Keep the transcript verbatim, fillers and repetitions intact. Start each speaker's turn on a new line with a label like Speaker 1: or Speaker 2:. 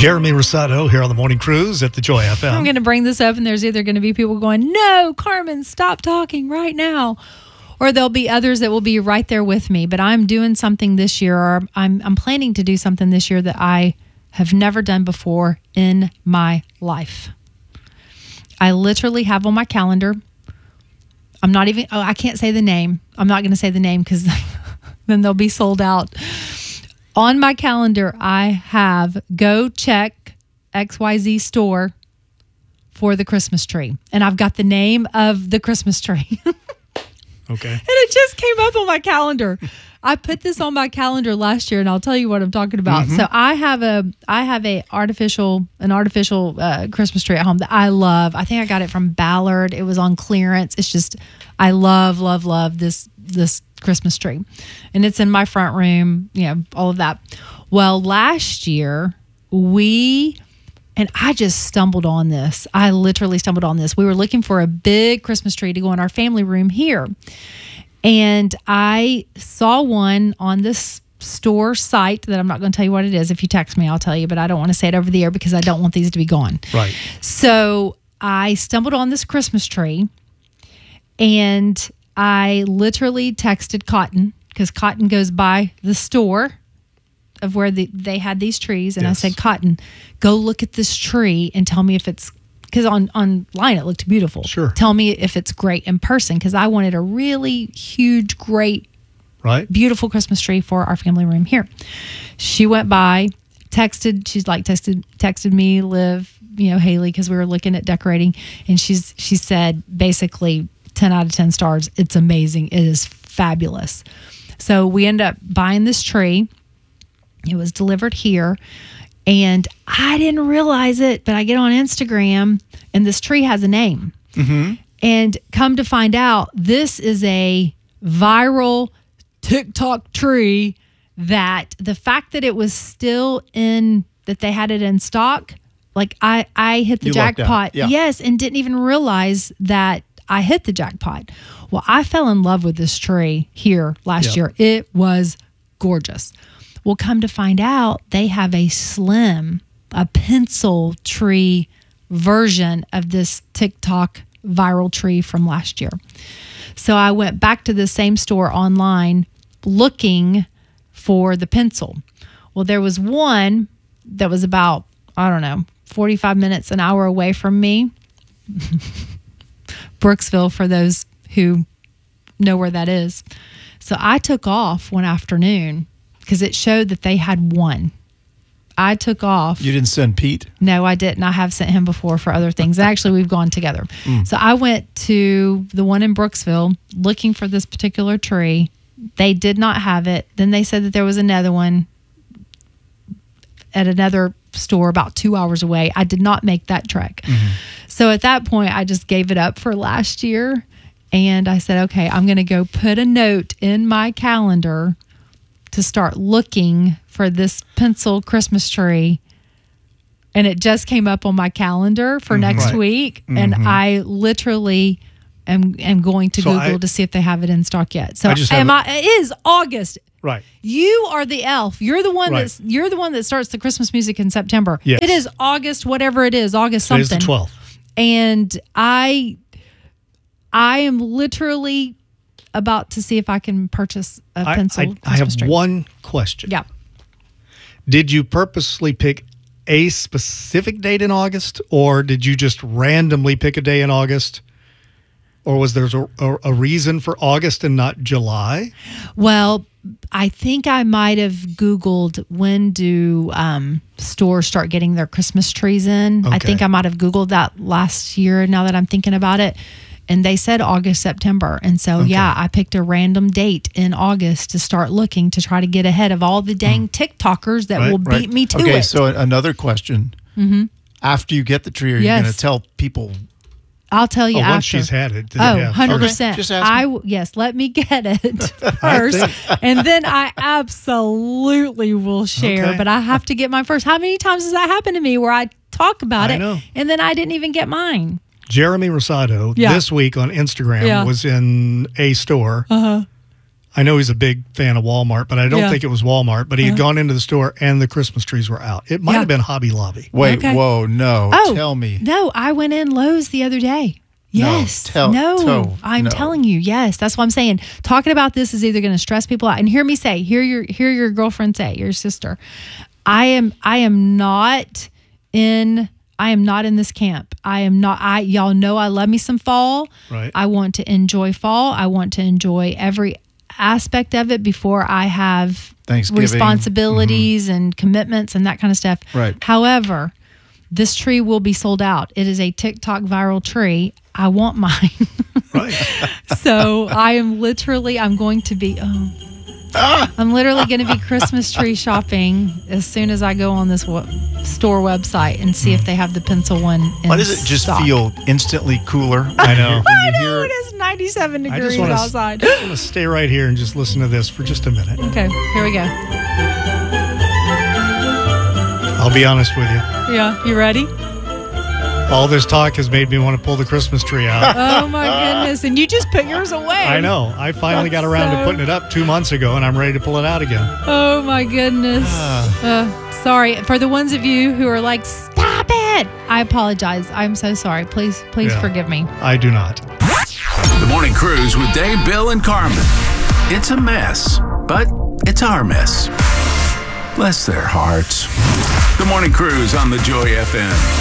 Speaker 1: Jeremy Rosado here on the Morning Cruise at the Joy F M.
Speaker 2: I'm going to bring this up, and there's either going to be people going, no, Carmen, stop talking right now. Or there'll be others that will be right there with me. But I'm doing something this year, or I'm, I'm planning to do something this year that I have never done before in my life. I literally have on my calendar, I'm not even, oh, I can't say the name. I'm not going to say the name because then they'll be sold out. On my calendar, I have go check X Y Z store for the Christmas tree. And I've got the name of the Christmas tree.
Speaker 1: Okay.
Speaker 2: And it just came up on my calendar. I put this on my calendar last year, and I'll tell you what I'm talking about. Mm-hmm. So I have a, I have a artificial, an artificial uh, Christmas tree at home that I love. I think I got it from Ballard. It was on clearance. It's just, I love, love, love this this Christmas tree, and it's in my front room. You know, all of that. Well, last year we. And I just stumbled on this. I literally stumbled on this. We were looking for a big Christmas tree to go in our family room here. And I saw one on this store site that I'm not going to tell you what it is. If you text me, I'll tell you, but I don't want to say it over the air because I don't want these to be gone.
Speaker 1: Right.
Speaker 2: So I stumbled on this Christmas tree, and I literally texted Cotton, because Cotton goes by the store of where the, they had these trees. And yes. I said, Cotton, go look at this tree and tell me if it's, because on online it looked beautiful.
Speaker 1: Sure.
Speaker 2: Tell me if it's great in person, because I wanted a really huge, great,
Speaker 1: right,
Speaker 2: beautiful Christmas tree for our family room here. She went by, texted, she's like texted texted me, Liv, you know, Haley, because we were looking at decorating. And she's she said basically ten out of ten stars. It's amazing. It is fabulous. So we end up buying this tree. It was delivered here, and I didn't realize it, but I get on Instagram, and this tree has a name.
Speaker 1: Mm-hmm.
Speaker 2: And come to find out, this is a viral TikTok tree that the fact that it was still in, that they had it in stock, like I, I hit the
Speaker 1: You lucked out.
Speaker 2: jackpot.
Speaker 1: Yeah.
Speaker 2: Yes, and didn't even realize that I hit the jackpot. Well, I fell in love with this tree here last
Speaker 1: Yep.
Speaker 2: year. It was gorgeous. Well, come to find out, they have a slim, a pencil tree version of this TikTok viral tree from last year. So I went back to the same store online looking for the pencil. Well, there was one that was about, I don't know, forty-five minutes, an hour away from me. Brooksville, for those who know where that is. So I took off one afternoon, because it showed that they had one. I took off.
Speaker 1: You didn't send Pete?
Speaker 2: No, I didn't. I have sent him before for other things. Actually, we've gone together. Mm. So I went to the one in Brooksville looking for this particular tree. They did not have it. Then they said that there was another one at another store about two hours away. I did not make that trek. Mm-hmm. So at that point, I just gave it up for last year. And I said, okay, I'm going to go put a note in my calendar to start looking for this pencil Christmas tree. And it just came up on my calendar for mm-hmm. next right. week. Mm-hmm. And I literally am, am going to so Google I, to see if they have it in stock yet. So
Speaker 1: I just
Speaker 2: am
Speaker 1: a,
Speaker 2: I, it is August.
Speaker 1: Right.
Speaker 2: You are the elf. You're the one
Speaker 1: right.
Speaker 2: that's you're the one that starts the Christmas music in September.
Speaker 1: Yes.
Speaker 2: It is August, whatever it is, August
Speaker 1: Today's
Speaker 2: something.
Speaker 1: the twelfth.
Speaker 2: And I I am literally about to see if I can purchase a pencil.
Speaker 1: I, I, I have
Speaker 2: tree.
Speaker 1: one question.
Speaker 2: Yeah.
Speaker 1: Did you purposely pick a specific date in August, or did you just randomly pick a day in August? Or was there a, a, a reason for August and not July?
Speaker 2: Well, I think I might have Googled when do um, stores start getting their Christmas trees in.
Speaker 1: Okay.
Speaker 2: I think I might have Googled that last year, now that I'm thinking about it. And they said August, September. And so, okay. yeah, I picked a random date in August to start looking to try to get ahead of all the dang mm. TikTokers that
Speaker 1: right,
Speaker 2: will beat
Speaker 1: right.
Speaker 2: me to
Speaker 3: okay,
Speaker 2: it.
Speaker 3: So another question.
Speaker 2: Mm-hmm.
Speaker 3: After you get the tree, are
Speaker 2: yes.
Speaker 3: you going to tell people?
Speaker 2: I'll tell you
Speaker 1: oh,
Speaker 2: after.
Speaker 1: Once she's had it.
Speaker 2: Oh, one hundred percent.
Speaker 3: Okay. Just ask
Speaker 2: I, yes, let me get it first. And then I absolutely will share.
Speaker 1: Okay.
Speaker 2: But I have to get mine first. How many times has that happened to me where I talk about
Speaker 1: I
Speaker 2: it
Speaker 1: know.
Speaker 2: and then I didn't even get mine?
Speaker 1: Jeremy Rosado
Speaker 2: yeah.
Speaker 1: this week on Instagram
Speaker 2: yeah.
Speaker 1: was in a store
Speaker 2: uh-huh.
Speaker 1: I know he's a big fan of Walmart, but I don't
Speaker 2: Yeah.
Speaker 1: think it was Walmart. But he had
Speaker 2: Uh-huh.
Speaker 1: gone into the store and the Christmas trees were out. It might
Speaker 2: Yeah.
Speaker 1: have been Hobby Lobby.
Speaker 3: Wait,
Speaker 2: Okay.
Speaker 3: whoa, no.
Speaker 2: Oh,
Speaker 3: Tell me.
Speaker 2: No, I went in Lowe's the other day.
Speaker 3: No,
Speaker 2: Yes.
Speaker 3: tell-
Speaker 2: no,
Speaker 3: tell-
Speaker 2: I'm
Speaker 3: no.
Speaker 2: telling you. Yes, that's what I'm saying. Talking about this is either going to stress people out. And hear me say, hear your hear your girlfriend say, your sister. I am I am not in I am not in this camp. I am not I y'all know I love me some fall.
Speaker 1: Right.
Speaker 2: I want to enjoy fall. I want to enjoy every aspect of it before I have
Speaker 3: Thanksgiving.
Speaker 2: responsibilities and commitments and that kind of stuff.
Speaker 3: Right.
Speaker 2: However, this tree will be sold out. It is a TikTok viral tree. I want mine.
Speaker 1: Right.
Speaker 2: So I am literally, I'm going to be, oh,
Speaker 3: Ah!
Speaker 2: I'm literally going to be Christmas tree shopping as soon as I go on this w- store website and see if they have the pencil one in
Speaker 3: Why does it just
Speaker 2: stock.
Speaker 3: feel instantly cooler?
Speaker 1: I know.
Speaker 3: When
Speaker 2: I
Speaker 3: you
Speaker 2: know,
Speaker 3: hear
Speaker 2: it is ninety-seven
Speaker 1: I
Speaker 2: degrees
Speaker 1: just want
Speaker 2: outside.
Speaker 1: to stay right here and just listen to this for just a minute.
Speaker 2: Okay, here we go.
Speaker 1: I'll be honest with you.
Speaker 2: Yeah, you ready?
Speaker 1: All this talk has made me want to pull the Christmas tree out.
Speaker 2: Oh my goodness. And you just put yours away.
Speaker 1: I know. I finally got around to
Speaker 2: So-
Speaker 1: putting it up two months ago, and I'm ready to pull it out again.
Speaker 2: Oh my goodness. Uh, sorry. For the ones of you who are like, stop it. I apologize. I'm so sorry. Please, please
Speaker 1: Yeah.
Speaker 2: forgive me.
Speaker 1: I do not.
Speaker 4: The Morning Cruise with Dave, Bill, and Carmen. It's a mess, but it's our mess. Bless their hearts. The Morning Cruise on the Joy F M.